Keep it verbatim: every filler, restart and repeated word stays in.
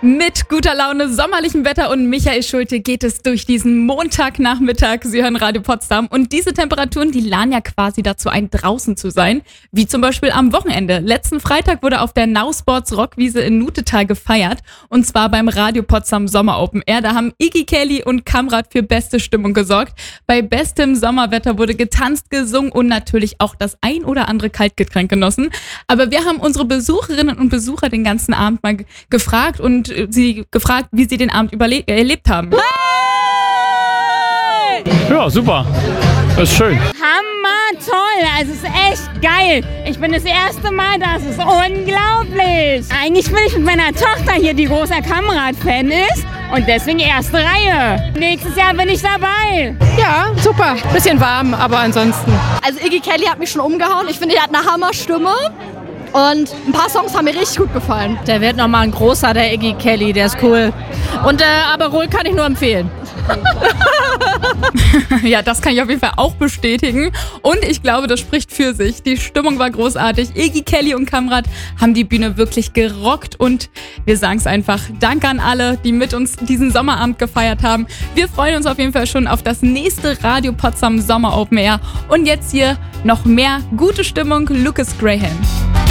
Mit guter Laune, sommerlichem Wetter und Michael Schulte geht es durch diesen Montagnachmittag. Sie hören Radio Potsdam und diese Temperaturen, die laden ja quasi dazu ein, draußen zu sein. Wie zum Beispiel am Wochenende. Letzten Freitag wurde auf der Now Sports Rockwiese in Nutetal gefeiert und zwar beim Radio Potsdam Sommer Open Air. Da haben Iggy Kelly und Kamrat für beste Stimmung gesorgt. Bei bestem Sommerwetter wurde getanzt, gesungen und natürlich auch das ein oder andere Kaltgetränk genossen. Aber wir haben unsere Besucherinnen und Besucher den ganzen Abend mal g- gefragt und sie gefragt, wie sie den Abend überle- erlebt haben. Ja, super. Das ist schön. Hammer toll, also es ist echt geil. Ich bin das erste Mal da, es ist unglaublich. Eigentlich bin ich mit meiner Tochter hier, die großer Kamrat-Fan ist und deswegen erste Reihe. Nächstes Jahr bin ich dabei. Ja, super. Bisschen warm, aber ansonsten. Also Iggy Kelly hat mich schon umgehauen. Ich finde, er hat eine Hammerstimme. Und ein paar Songs haben mir richtig gut gefallen. Der wird nochmal ein großer, der Iggy Kelly, der ist cool. Und äh, Aperol kann ich nur empfehlen. Ja, das kann ich auf jeden Fall auch bestätigen. Und ich glaube, das spricht für sich. Die Stimmung war großartig. Iggy Kelly und Kamrat haben die Bühne wirklich gerockt. Und wir sagen es einfach, danke an alle, die mit uns diesen Sommerabend gefeiert haben. Wir freuen uns auf jeden Fall schon auf das nächste Radio Potsdam Sommer Open Air. Und jetzt hier noch mehr gute Stimmung, Lucas Graham.